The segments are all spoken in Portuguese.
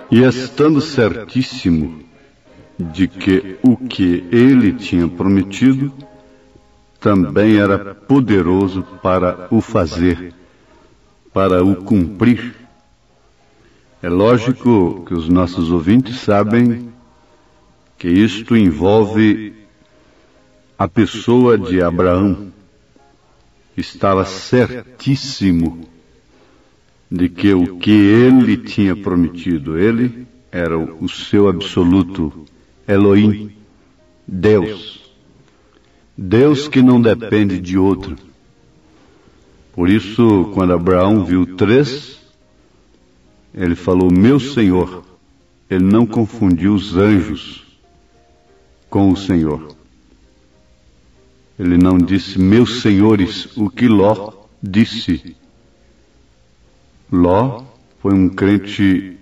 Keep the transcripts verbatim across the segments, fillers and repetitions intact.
E estando certíssimo de que o que ele tinha prometido também era poderoso para o fazer, para o cumprir. É lógico que os nossos ouvintes sabem que isto envolve a pessoa de Abraão. Estava certíssimo de que o que ele tinha prometido, ele era o seu absoluto Elohim, Deus. Deus que não depende de outro. Por isso, quando Abraão viu três, ele falou, meu Senhor. Ele não confundiu os anjos com o Senhor. Ele não disse, meus senhores, o que Ló disse. Ló foi um crente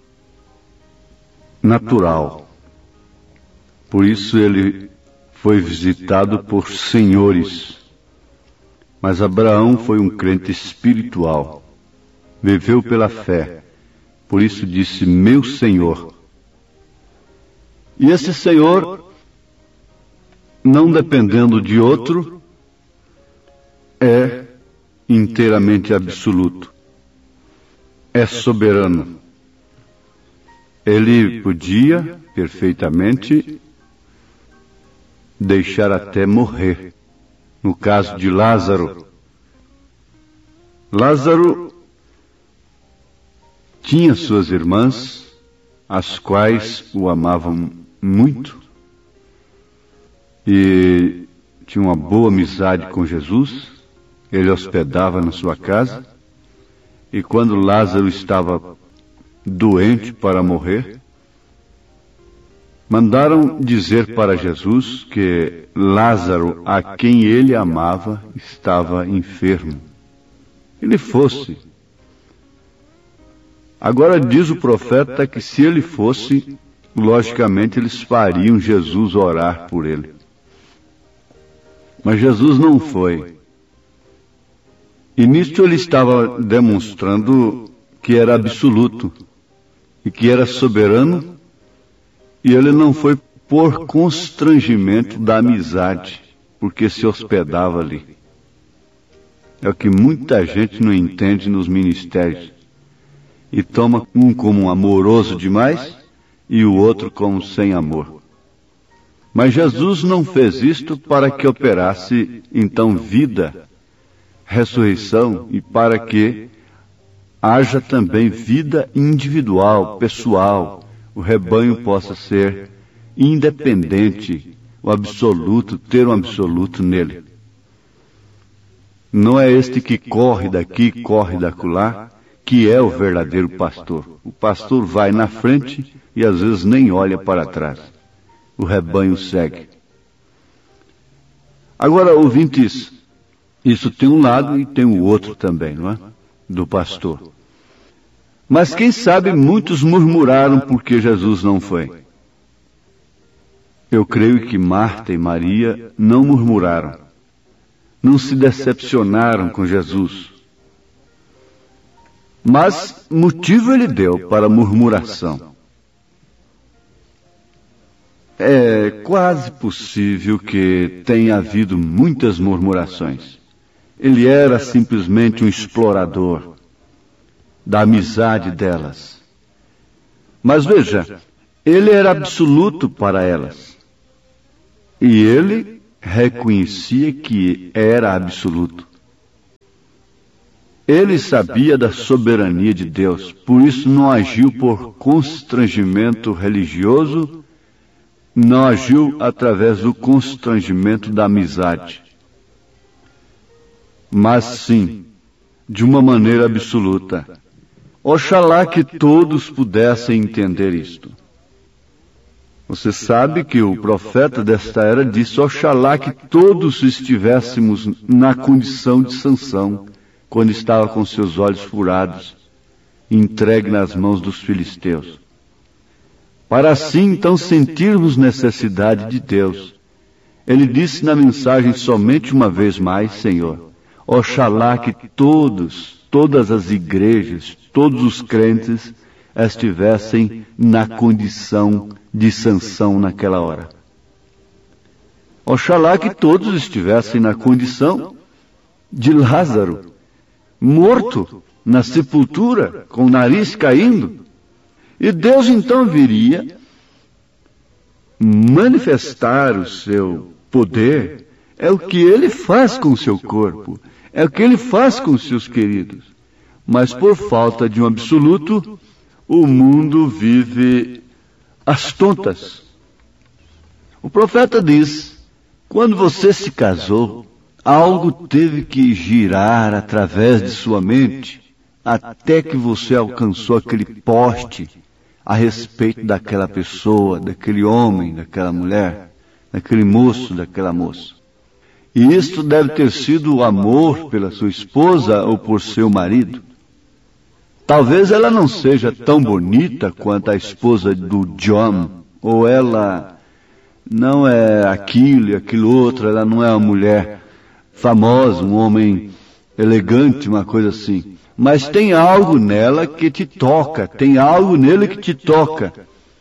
natural. Por isso ele foi visitado por senhores. Mas Abraão foi um crente espiritual. Viveu pela fé. Por isso disse, meu Senhor. E esse Senhor, não dependendo de outro, é inteiramente absoluto. É soberano. Ele podia perfeitamente deixar até morrer. No caso de Lázaro. Lázaro tinha suas irmãs, as quais o amavam muito, e tinha uma boa amizade com Jesus. Ele hospedava na sua casa, e quando Lázaro estava doente para morrer, mandaram dizer para Jesus que Lázaro, a quem ele amava, estava enfermo. Ele fosse. Agora diz o profeta que se ele fosse, logicamente eles fariam Jesus orar por ele. Mas Jesus não foi. E nisto ele estava demonstrando que era absoluto e que era soberano, e ele não foi por constrangimento da amizade, porque se hospedava ali. É o que muita gente não entende nos ministérios. E toma um como amoroso demais e o outro como sem amor. Mas Jesus não fez isto para que operasse então vida, ressurreição, e para que haja também vida individual, pessoal, o rebanho possa ser independente, o absoluto, ter um absoluto nele. Não é este que corre daqui, corre dacolá, que é o verdadeiro pastor. O pastor vai na frente e às vezes nem olha para trás. O rebanho segue. Agora, ouvintes, isso tem um lado e tem o outro também, não é? Do pastor. Mas quem sabe muitos murmuraram porque Jesus não foi. Eu creio que Marta e Maria não murmuraram. Não se decepcionaram com Jesus. Mas motivo ele deu para murmuração. É quase possível que tenha havido muitas murmurações. Ele era simplesmente um explorador da amizade delas. Mas veja, ele era absoluto para elas. E ele reconhecia que era absoluto. Ele sabia da soberania de Deus, por isso não agiu por constrangimento religioso, não agiu através do constrangimento da amizade, mas sim, de uma maneira absoluta. Oxalá que todos pudessem entender isto. Você sabe que o profeta desta era disse, oxalá que todos estivéssemos na condição de Sansão, quando estava com seus olhos furados, entregue nas mãos dos filisteus. Para assim, então, sentirmos necessidade de Deus. Ele disse na mensagem somente uma vez mais, Senhor, oxalá que todos, todas as igrejas, todos os crentes estivessem na condição de Sansão naquela hora. Oxalá que todos estivessem na condição de Lázaro, morto na sepultura, com o nariz caindo. E Deus então viria manifestar o seu poder. É o que Ele faz com o seu corpo, é o que Ele faz com os seus queridos. Mas por falta de um absoluto, o mundo vive às tontas. O profeta diz: quando você se casou, algo teve que girar através de sua mente, até que você alcançou aquele poste a respeito daquela pessoa, daquele homem, daquela mulher, daquele moço, daquela moça. E isto deve ter sido o amor pela sua esposa ou por seu marido. Talvez ela não seja tão bonita quanto a esposa do John, ou ela não é aquilo e aquilo outro, ela não é uma mulher famosa, um homem elegante, uma coisa assim. Mas tem algo nela que te toca, tem algo nele que te toca.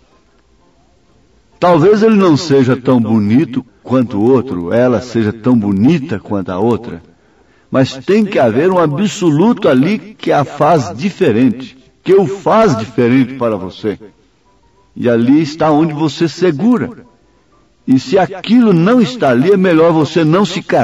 Talvez ele não seja tão bonito quanto o outro, ela seja tão bonita quanto a outra, mas tem que haver um absoluto ali que a faz diferente, que o faz diferente para você. E ali está onde você segura. E se aquilo não está ali, é melhor você não se casar.